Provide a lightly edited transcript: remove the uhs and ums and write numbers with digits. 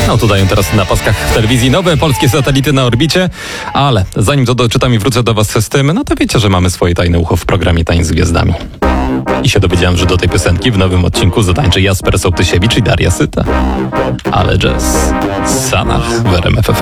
No tu dają teraz na paskach w telewizji nowe polskie satelity na orbicie, ale zanim to doczytam i wrócę do was z tym, no to wiecie, że mamy swoje tajne ucho w programie Tańc z Gwiazdami. I się dowiedziałem, że do tej piosenki w nowym odcinku zatańczy Jasper Sołtysiewicz i Daria Syta. Ale jazz. Sanach w RMF FM.